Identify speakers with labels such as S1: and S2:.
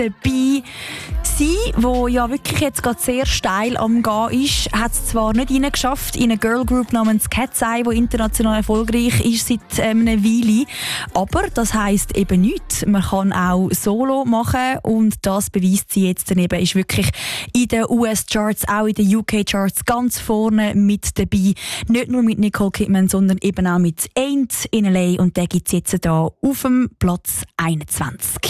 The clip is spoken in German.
S1: dabei. Sie, die ja wirklich jetzt gerade sehr steil am Gehen ist, hat es zwar nicht reingeschafft in eine Girlgroup namens Cat's Eye, die international erfolgreich ist seit einer Weile. Aber das heisst eben nichts. Man kann auch Solo machen und das beweist sie jetzt eben, ist wirklich in den US-Charts, auch in den UK-Charts ganz vorne mit dabei. Nicht nur mit Nicole Kidman, sondern eben auch mit Ain't in LA und der gibt es jetzt hier auf dem Platz 21.